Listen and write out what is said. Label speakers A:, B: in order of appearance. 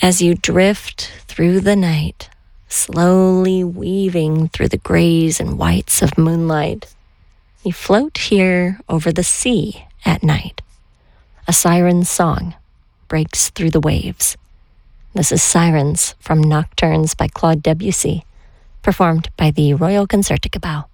A: As you drift through the night, slowly weaving through the grays and whites of moonlight, you float here over the sea at night. A siren's song breaks through the waves. This is Sirens from Nocturnes by Claude Debussy, performed by the Royal Concertgebouw.